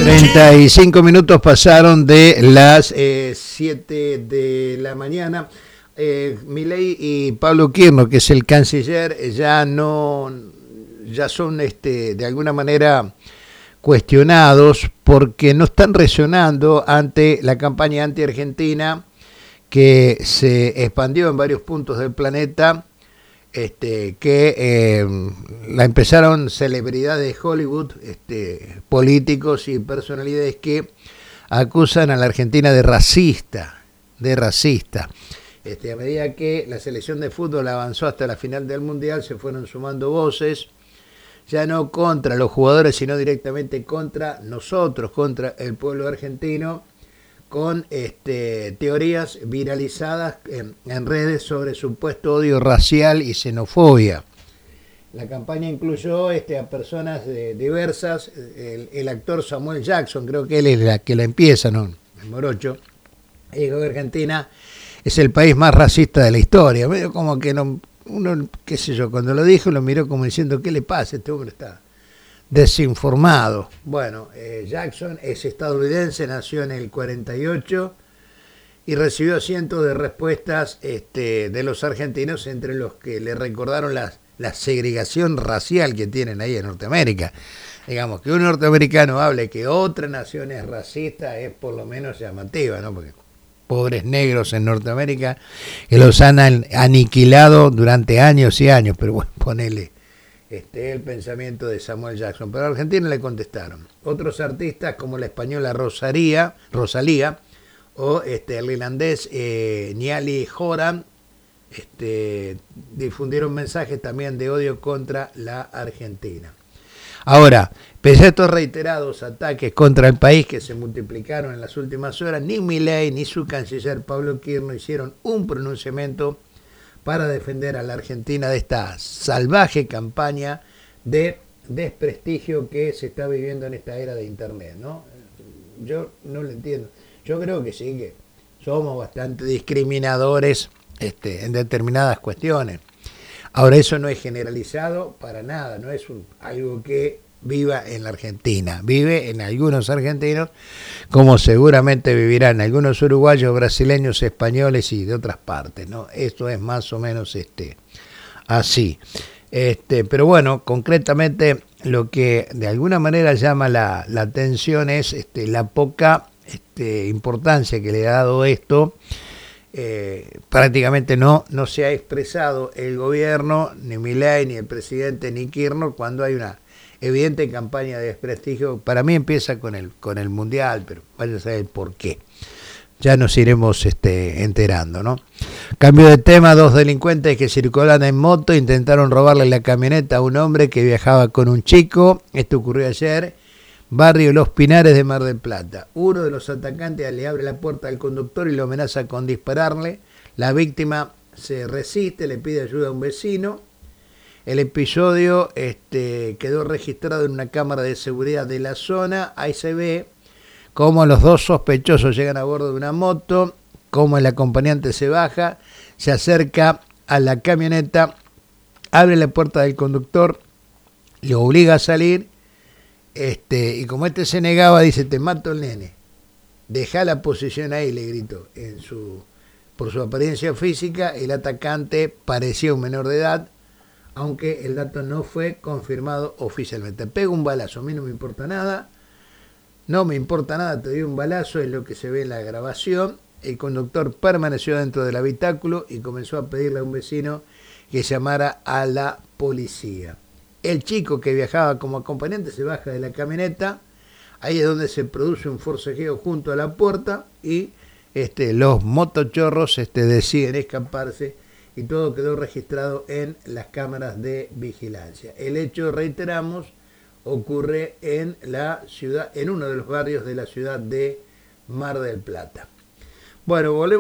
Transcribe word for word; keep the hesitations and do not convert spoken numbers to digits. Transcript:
treinta y cinco minutos pasaron de las eh, siete de la mañana. Eh, Milei y Pablo Kirchner, que es el canciller, ya no, ya son este, de alguna manera cuestionados porque no están reaccionando ante la campaña anti-argentina que se expandió en varios puntos del planeta, este, que eh, la empezaron celebridades de Hollywood, este, políticos y personalidades que acusan a la Argentina de racista, de racista. Este, a medida que la selección de fútbol avanzó hasta la final del Mundial, se fueron sumando voces, ya no contra los jugadores, sino directamente contra nosotros, contra el pueblo argentino, con este, teorías viralizadas en, en redes sobre supuesto odio racial y xenofobia. La campaña incluyó este, a personas de, diversas, el, el actor Samuel Jackson, creo que él es la que la empieza, ¿no? El morocho, dijo que Argentina es el país más racista de la historia. Medio como que no, uno, qué sé yo, cuando lo dijo lo miró como diciendo, ¿qué le pasa? Este hombre está desinformado. Bueno, eh, Jackson es estadounidense, nació en el cuarenta y ocho y recibió cientos de respuestas este, de los argentinos, entre los que le recordaron la, la segregación racial que tienen ahí en Norteamérica. Digamos, que un norteamericano hable que otra nación es racista es por lo menos llamativa, ¿no? Porque pobres negros en Norteamérica que los han aniquilado durante años y años, pero bueno, ponele este, el pensamiento de Samuel Jackson. Pero a Argentina le contestaron otros artistas como la española Rosaría, Rosalía o este, el irlandés eh, Niall Horan este, difundieron mensajes también de odio contra la Argentina. Ahora, pese a estos reiterados ataques contra el país que se multiplicaron en las últimas horas, ni Milei ni su canciller Pablo Kirchner hicieron un pronunciamiento para defender a la Argentina de esta salvaje campaña de desprestigio que se está viviendo en esta era de Internet, ¿no? Yo no lo entiendo. Yo creo que sí, que somos bastante discriminadores este, en determinadas cuestiones. Ahora, eso no es generalizado para nada, no es un, algo que viva en la Argentina. Vive en algunos argentinos, como seguramente vivirán algunos uruguayos, brasileños, españoles y de otras partes, ¿no? Esto es más o menos este, así. Este, pero bueno, concretamente lo que de alguna manera llama la, la atención es este, la poca este, importancia que le ha dado esto. Eh, prácticamente no, no se ha expresado el gobierno, ni Milei, ni el presidente, ni Kirchner, cuando hay una evidente campaña de desprestigio. Para mí empieza con el, con el Mundial, pero vaya a saber por qué. Ya nos iremos este, enterando, ¿no? Cambio de tema, dos delincuentes que circulan en moto intentaron robarle la camioneta a un hombre que viajaba con un chico. Esto ocurrió ayer. Barrio Los Pinares de Mar del Plata. Uno de los atacantes le abre la puerta al conductor y lo amenaza con dispararle. La víctima se resiste, le pide ayuda a un vecino. El episodio este, quedó registrado en una cámara de seguridad de la zona. Ahí se ve cómo los dos sospechosos llegan a bordo de una moto, cómo el acompañante se baja, se acerca a la camioneta, abre la puerta del conductor, lo obliga a salir. Este, y como este se negaba, dice, te mato el nene, deja la posición ahí, le gritó. En su, por su apariencia física, el atacante parecía un menor de edad, aunque el dato no fue confirmado oficialmente. Pego un balazo, a mí no me importa nada, no me importa nada, te doy un balazo, es lo que se ve en la grabación. El conductor permaneció dentro del habitáculo y comenzó a pedirle a un vecino que llamara a la policía. El chico que viajaba como acompañante se baja de la camioneta, ahí es donde se produce un forcejeo junto a la puerta y este, los motochorros este, deciden escaparse y todo quedó registrado en las cámaras de vigilancia. El hecho, reiteramos, ocurre en la ciudad, en uno de los barrios de la ciudad de Mar del Plata. Bueno, volvemos.